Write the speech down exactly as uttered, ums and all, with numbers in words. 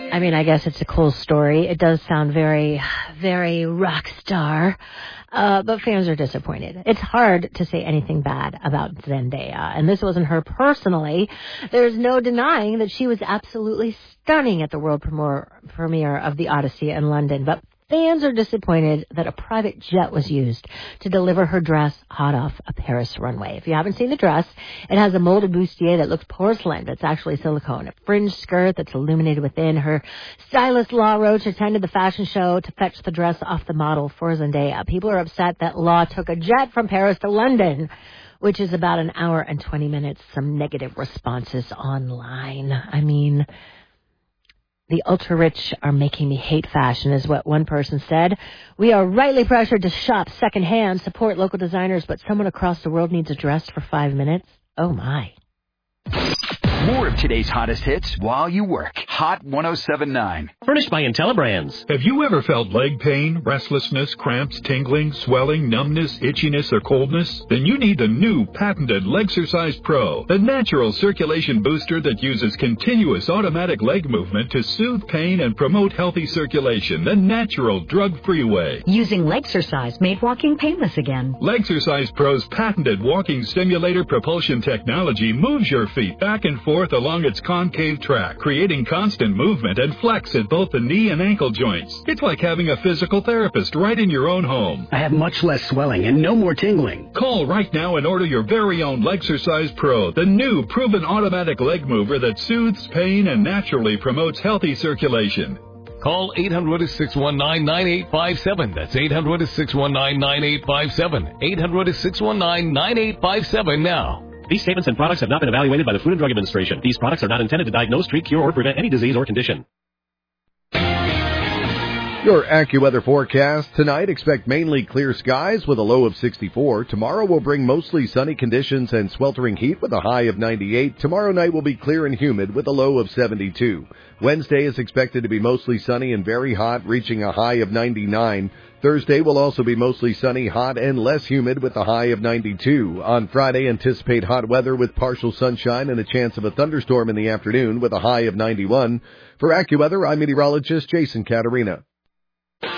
I mean, I guess it's a cool story. It does sound very, very rock star. Uh, but fans are disappointed. It's hard to say anything bad about Zendaya. And this wasn't her personally. There's no denying that she was absolutely stunning at the world premiere, premiere of The Odyssey in London. But fans are disappointed that a private jet was used to deliver her dress hot off a Paris runway. If you haven't seen the dress, it has a molded bustier that looks porcelain. That's actually silicone. A fringe skirt that's illuminated within. Her stylist, Law Roach, attended the fashion show to fetch the dress off the model for Zendaya. People are upset that Law took a jet from Paris to London, which is about an hour and twenty minutes. Some negative responses online. I mean, the ultra-rich are making me hate fashion, is what one person said. We are rightly pressured to shop secondhand, support local designers, but someone across the world needs a dress for five minutes? Oh, my. More of today's hottest hits while you work. Hot one oh seven point nine. Furnished by IntelliBrands. Have you ever felt leg pain, restlessness, cramps, tingling, swelling, numbness, itchiness, or coldness? Then you need the new patented Legsercise Pro, the natural circulation booster that uses continuous automatic leg movement to soothe pain and promote healthy circulation the natural, drug-free way. Using Legsercise made walking painless again. Legsercise Pro's patented walking stimulator propulsion technology moves your feet back and forth along its concave track, creating constant movement and flex at both the knee and ankle joints. It's like having a physical therapist right in your own home. I have much less swelling and no more tingling. Call right now and order your very own Legsercise Pro, the new proven automatic leg mover that soothes pain and naturally promotes healthy circulation. Call eight hundred, six one nine, nine eight five seven. That's eight hundred, six one nine, nine eight five seven. eight hundred, six one nine, nine eight five seven now. These statements and products have not been evaluated by the Food and Drug Administration. These products are not intended to diagnose, treat, cure, or prevent any disease or condition. Your AccuWeather forecast tonight, expect mainly clear skies with a low of sixty-four. Tomorrow will bring mostly sunny conditions and sweltering heat with a high of ninety-eight. Tomorrow night will be clear and humid with a low of seventy-two. Wednesday is expected to be mostly sunny and very hot, reaching a high of ninety-nine. Thursday will also be mostly sunny, hot, and less humid with a high of ninety-two. On Friday, anticipate hot weather with partial sunshine and a chance of a thunderstorm in the afternoon with a high of ninety-one. For AccuWeather, I'm meteorologist Jason Caterina.